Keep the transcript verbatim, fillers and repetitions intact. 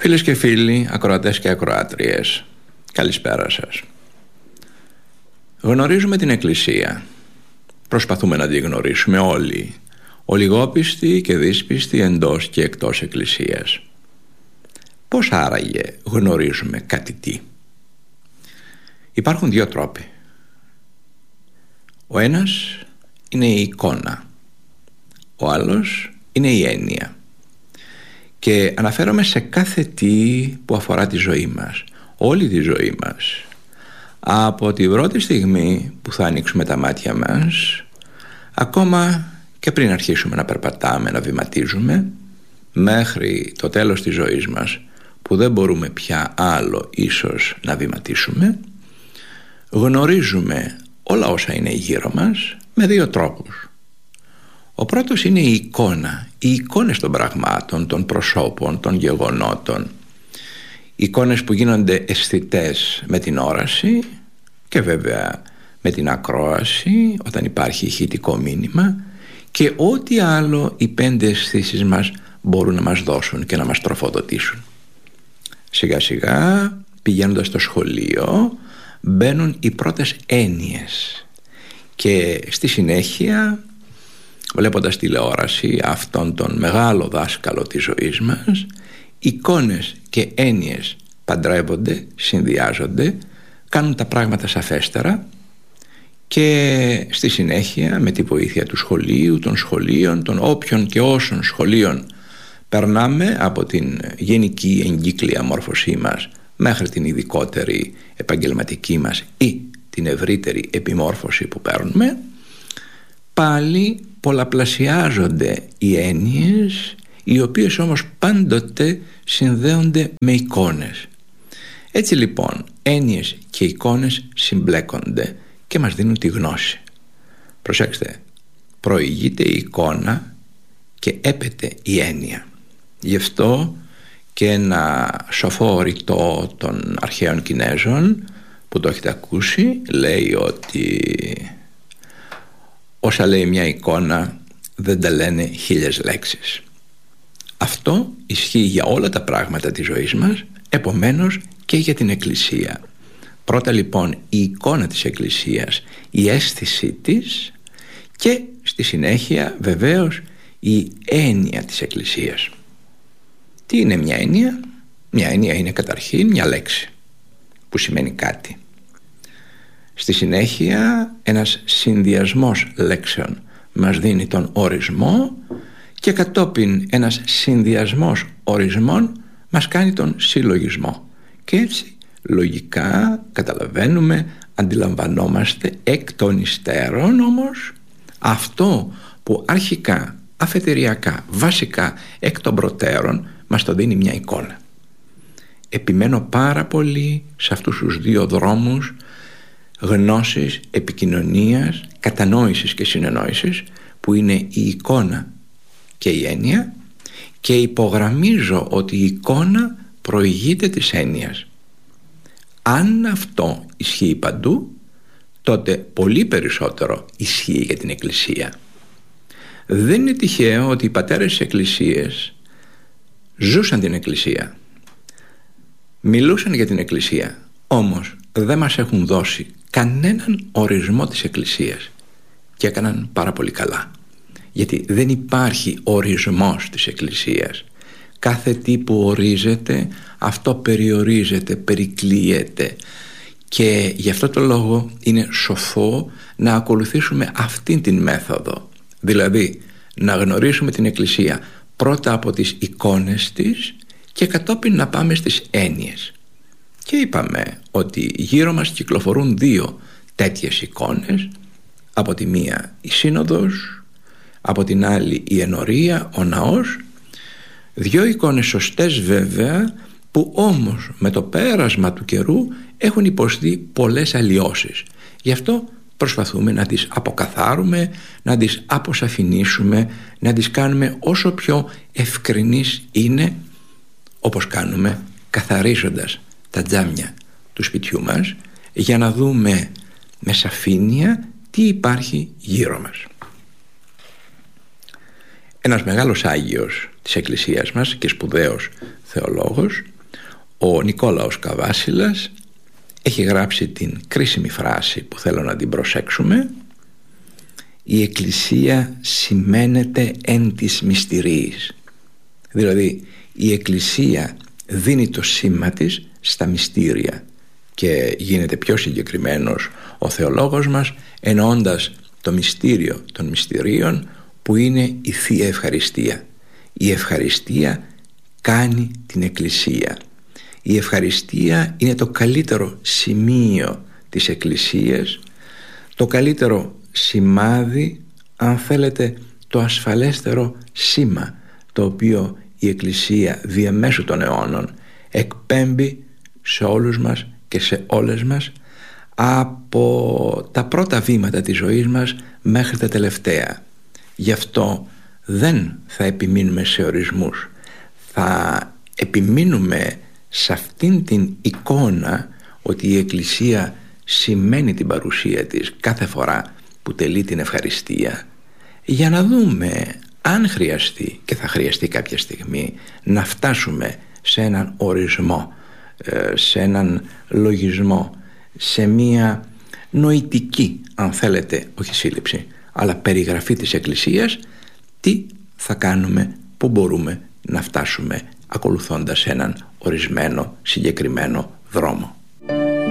Φίλες και φίλοι, ακροατές και ακροάτριες, καλησπέρα σας. Γνωρίζουμε την Εκκλησία. Προσπαθούμε να τη γνωρίσουμε όλοι, ολιγόπιστοι και δύσπιστοι εντός και εκτός Εκκλησίας. Πώς άραγε γνωρίζουμε κάτι τι? Υπάρχουν δύο τρόποι. Ο ένας είναι η εικόνα, ο άλλος είναι η έννοια. Και αναφέρομαι σε κάθε τι που αφορά τη ζωή μας, όλη τη ζωή μας. Από την πρώτη στιγμή που θα ανοίξουμε τα μάτια μας, ακόμα και πριν αρχίσουμε να περπατάμε, να βηματίζουμε, μέχρι το τέλος της ζωής μας, που δεν μπορούμε πια άλλο ίσως να βηματίσουμε, γνωρίζουμε όλα όσα είναι γύρω μας με δύο τρόπους. Ο πρώτος είναι η εικόνα, οι εικόνες των πραγμάτων, των προσώπων, των γεγονότων. Εικόνες που γίνονται αισθητές με την όραση και βέβαια με την ακρόαση όταν υπάρχει ηχητικό μήνυμα και ό,τι άλλο οι πέντε αισθήσεις μας μπορούν να μας δώσουν και να μας τροφοδοτήσουν. Σιγά σιγά, πηγαίνοντας στο σχολείο, μπαίνουν οι πρώτες έννοιες και στη συνέχεια, βλέποντας τηλεόραση αυτόν τον μεγάλο δάσκαλο της ζωής μας, εικόνες και έννοιες παντρεύονται, συνδυάζονται, κάνουν τα πράγματα σαφέστερα και στη συνέχεια με τη βοήθεια του σχολείου, των σχολείων, των όποιων και όσων σχολείων περνάμε από την γενική εγκύκλια μόρφωσή μας μέχρι την ειδικότερη επαγγελματική μας ή την ευρύτερη επιμόρφωση που παίρνουμε, πάλι πολλαπλασιάζονται οι έννοιες, οι οποίες όμως πάντοτε συνδέονται με εικόνες. Έτσι λοιπόν έννοιες και εικόνες συμπλέκονται και μας δίνουν τη γνώση. Προσέξτε, προηγείται η εικόνα και έπεται η έννοια. Γι' αυτό και ένα σοφό ρητό των αρχαίων Κινέζων που το έχετε ακούσει λέει ότι όσα λέει μια εικόνα δεν τα λένε χίλιες λέξεις. Αυτό ισχύει για όλα τα πράγματα της ζωής μας, επομένως και για την Εκκλησία. Πρώτα λοιπόν η εικόνα της Εκκλησίας, η αίσθησή της και στη συνέχεια βεβαίως η έννοια της Εκκλησίας. Τι είναι μια έννοια? Μια έννοια είναι καταρχήν μια λέξη που σημαίνει κάτι. Στη συνέχεια ένας συνδυασμός λέξεων μας δίνει τον ορισμό και κατόπιν ένας συνδυασμός ορισμών μας κάνει τον συλλογισμό. Και έτσι λογικά καταλαβαίνουμε, αντιλαμβανόμαστε εκ των υστέρων όμως αυτό που αρχικά, αφετηριακά, βασικά εκ των προτέρων μας το δίνει μια εικόνα. Επιμένω πάρα πολύ σε αυτούς τους δύο δρόμους γνώσης, επικοινωνίας, κατανόησης και συνεννόησης που είναι η εικόνα και η έννοια, και υπογραμμίζω ότι η εικόνα προηγείται της έννοιας. Αν αυτό ισχύει παντού, τότε πολύ περισσότερο ισχύει για την Εκκλησία. Δεν είναι τυχαίο ότι οι πατέρες της Εκκλησίας ζούσαν την Εκκλησία, μιλούσαν για την Εκκλησία, όμως δεν μας έχουν δώσει κανέναν ορισμό της Εκκλησίας και έκαναν πάρα πολύ καλά, γιατί δεν υπάρχει ορισμός της Εκκλησίας. Κάθε τι που ορίζεται, αυτό περιορίζεται, περικλείεται, και γι' αυτό το λόγο είναι σοφό να ακολουθήσουμε αυτήν την μέθοδο, δηλαδή να γνωρίσουμε την Εκκλησία πρώτα από τις εικόνες της και κατόπιν να πάμε στις έννοιες. Και είπαμε ότι γύρω μας κυκλοφορούν δύο τέτοιες εικόνες, από τη μία η Σύνοδος, από την άλλη η Ενορία, ο Ναός. Δύο εικόνες σωστές βέβαια, που όμως με το πέρασμα του καιρού έχουν υποστεί πολλές αλλοιώσεις. Γι' αυτό προσπαθούμε να τις αποκαθάρουμε, να τις αποσαφηνίσουμε, να τις κάνουμε όσο πιο ευκρινείς είναι, όπως κάνουμε καθαρίζοντας τα τζάμια του σπιτιού μας, για να δούμε με σαφήνεια τι υπάρχει γύρω μας. Ένας μεγάλος Άγιος της Εκκλησίας μας και σπουδαίος θεολόγος, Ο Νικόλαος Καβάσιλας έχει γράψει την κρίσιμη φράση που θέλω να την προσέξουμε: «Η Εκκλησία σημαίνεται εν της μυστηρίης». Δηλαδή η Εκκλησία δίνει το σήμα της στα μυστήρια, και γίνεται πιο συγκεκριμένος ο θεολόγος μας εννοώντας το μυστήριο των μυστηρίων, που είναι η Θεία Ευχαριστία. Η ευχαριστία κάνει την Εκκλησία. Η ευχαριστία είναι το καλύτερο σημείο της Εκκλησίας, το καλύτερο σημάδι, αν θέλετε το ασφαλέστερο σήμα, το οποίο η Εκκλησία διαμέσου των αιώνων εκπέμπει σε όλους μας και σε όλες μας, από τα πρώτα βήματα της ζωής μας μέχρι τα τελευταία. Γι' αυτό δεν θα επιμείνουμε σε ορισμούς, θα επιμείνουμε σε αυτήν την εικόνα ότι η Εκκλησία σημαίνει την παρουσία της κάθε φορά που τελεί την ευχαριστία, για να δούμε αν χρειαστεί, και θα χρειαστεί κάποια στιγμή, να φτάσουμε σε έναν ορισμό, σε έναν λογισμό, σε μία νοητική, αν θέλετε, όχι σύλληψη, αλλά περιγραφή της Εκκλησίας, τι θα κάνουμε, πού μπορούμε να φτάσουμε ακολουθώντας έναν ορισμένο συγκεκριμένο δρόμο.